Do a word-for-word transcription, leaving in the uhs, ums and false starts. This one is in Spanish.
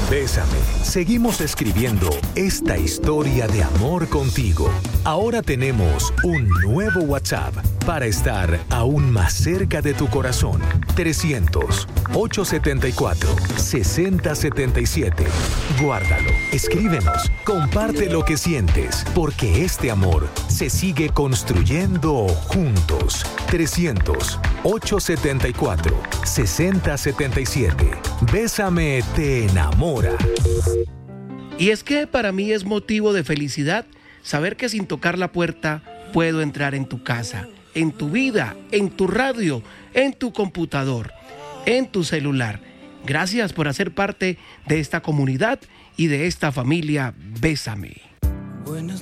Bésame. Seguimos escribiendo esta historia de amor contigo. Ahora tenemos un nuevo WhatsApp para estar aún más cerca de tu corazón. trescientos, ochocientos setenta y cuatro, sesenta setenta y siete. Guárdalo, escríbenos, comparte lo que sientes, porque este amor se sigue construyendo juntos. trescientos, ochocientos setenta y cuatro, sesenta setenta y siete. Bésame te enamora. Y es que para mí es motivo de felicidad saber que sin tocar la puerta puedo entrar en tu casa, en tu vida, en tu radio, en tu computador, en tu celular. Gracias por hacer parte de esta comunidad y de esta familia. Bésame. Buenos